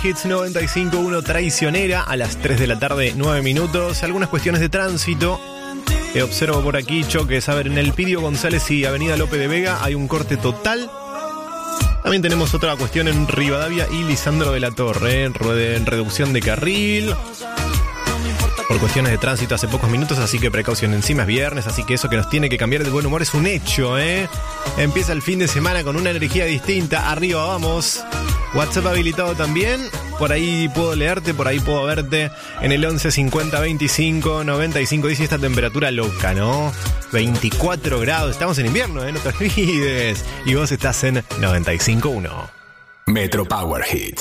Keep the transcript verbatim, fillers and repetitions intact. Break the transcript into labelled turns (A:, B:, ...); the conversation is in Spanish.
A: Hits noventa y cinco punto uno Traicionera a las tres de la tarde, nueve minutos. Algunas cuestiones de tránsito. Eh, observo por aquí choques. A ver, en el Pidio González y Avenida Lope de Vega hay un corte total. También tenemos otra cuestión en Rivadavia y Lisandro de la Torre. En reducción de carril. Por cuestiones de tránsito hace pocos minutos, así que precaución, encima es viernes, así que eso que nos tiene que cambiar de buen humor es un hecho, ¿eh? Empieza el fin de semana con una energía distinta, arriba vamos. WhatsApp habilitado también, por ahí puedo leerte, por ahí puedo verte en el once cincuenta veinticinco noventa y cinco. Dice esta temperatura loca, ¿no? veinticuatro grados, estamos en invierno, ¿eh? No te olvides. Y vos estás en noventa y cinco punto uno.
B: Metro Power Hits.